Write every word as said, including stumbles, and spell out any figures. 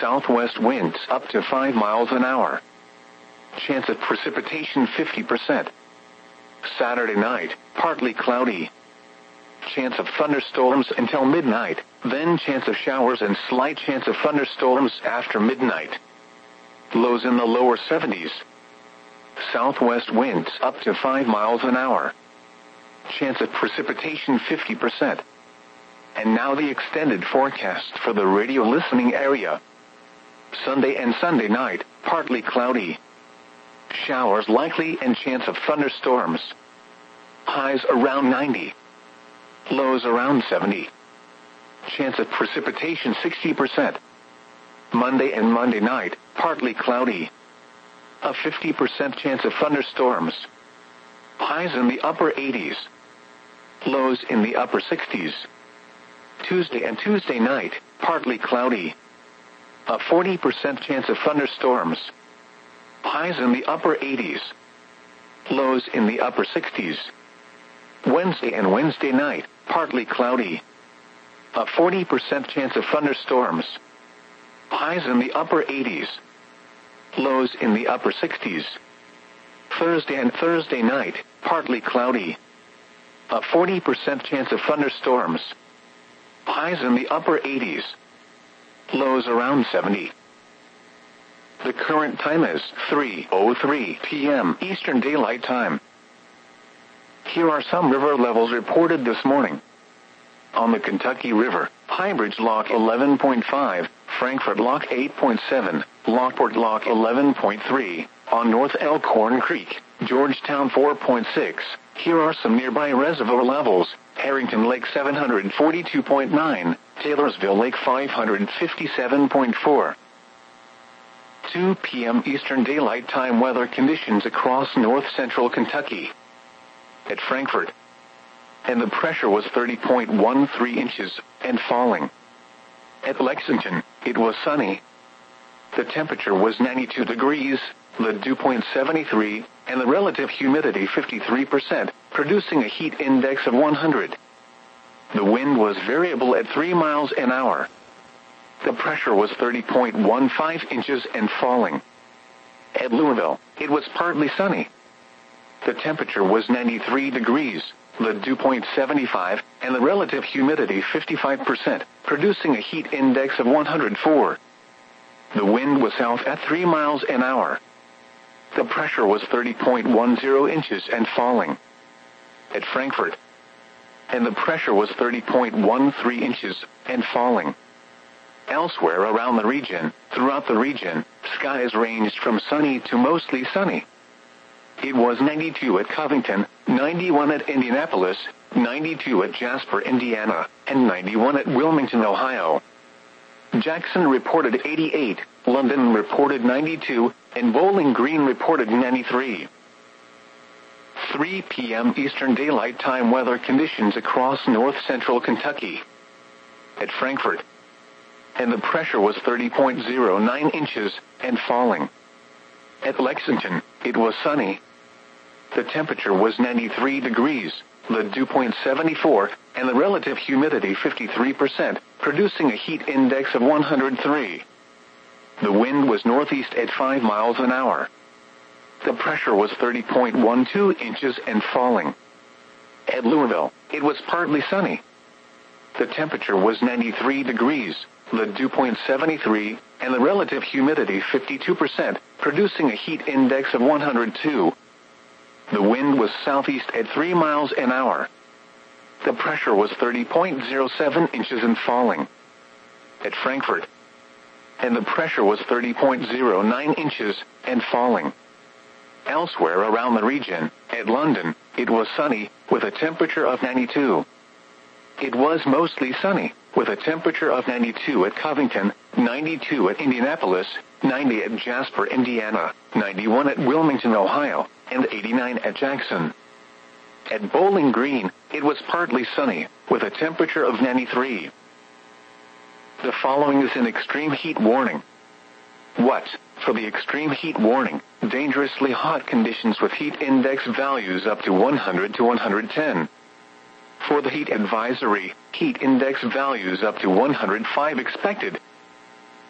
southwest winds up to five miles an hour. Chance of precipitation fifty percent. Saturday night, partly cloudy. Chance of thunderstorms until midnight, then chance of showers and slight chance of thunderstorms after midnight. Lows in the lower seventies. Southwest winds up to five miles an hour. Chance of precipitation fifty percent. And now the extended forecast for the radio listening area. Sunday and Sunday night, partly cloudy. Showers likely and chance of thunderstorms. Highs around ninety. Lows around seventy. Chance of precipitation sixty percent. Monday and Monday night, partly cloudy. A fifty percent chance of thunderstorms. Highs in the upper eighties. Lows in the upper sixties. Tuesday and Tuesday night, partly cloudy. A forty percent chance of thunderstorms. Highs in the upper eighties. Lows in the upper sixties. Wednesday and Wednesday night, partly cloudy. A forty percent chance of thunderstorms. Highs in the upper eighties. Lows in the upper sixties. Thursday and Thursday night, partly cloudy. A forty percent chance of thunderstorms. Highs in the upper eighties. Lows around seventy. The current time is three oh three p.m. Eastern Daylight Time. Here are some river levels reported this morning. On the Kentucky River, Highbridge Lock eleven point five, Frankfort Lock eight point seven, Lockport Lock eleven point three, on North Elkhorn Creek, Georgetown four point six. Here are some nearby reservoir levels. Harrington Lake seven hundred forty-two point nine, Taylorsville Lake five hundred fifty-seven point four. two p.m. Eastern Daylight Time weather conditions across north-central Kentucky. At Frankfort, and the pressure was thirty point one three inches, and falling. At Lexington, it was sunny. The temperature was ninety-two degrees, the dew point seventy-three, and the relative humidity fifty-three percent, producing a heat index of one hundred. The wind was variable at three miles an hour. The pressure was thirty point one five inches and falling. At Louisville, it was partly sunny. The temperature was ninety-three degrees, the dew point seventy-five, and the relative humidity fifty-five percent, producing a heat index of one hundred four. The wind was south at three miles an hour. The pressure was thirty point one zero inches and falling. At Frankfort, and the pressure was thirty point one three inches and falling. Elsewhere around the region, throughout the region, skies ranged from sunny to mostly sunny. It was ninety-two at Covington, ninety-one at Indianapolis, ninety-two at Jasper, Indiana, and ninety-one at Wilmington, Ohio. Jackson reported eighty-eight, London reported ninety-two, and Bowling Green reported ninety-three. three p.m. Eastern Daylight Time weather conditions across north-central Kentucky. At Frankfort, and the pressure was thirty point zero nine inches and falling. At Lexington, it was sunny. The temperature was ninety-three degrees, the dew point seventy-four, and the relative humidity fifty-three percent, producing a heat index of one hundred three. The wind was northeast at five miles an hour. The pressure was thirty point one two inches and falling. At Louisville, it was partly sunny. The temperature was ninety-three degrees, the dew point seventy-three, and the relative humidity fifty-two percent, producing a heat index of one hundred two. The wind was southeast at three miles an hour. The pressure was thirty point zero seven inches and falling. At Frankfort, and the pressure was thirty point zero nine inches and falling. Elsewhere around the region, at London, it was sunny, with a temperature of ninety-two. It was mostly sunny, with a temperature of ninety-two at Covington, ninety-two at Indianapolis, ninety at Jasper, Indiana, ninety-one at Wilmington, Ohio, and eighty-nine at Jackson. At Bowling Green, it was partly sunny, with a temperature of ninety-three. The following is an extreme heat warning. What? For the extreme heat warning, dangerously hot conditions with heat index values up to one hundred to one hundred ten. For the heat advisory, heat index values up to one hundred five expected,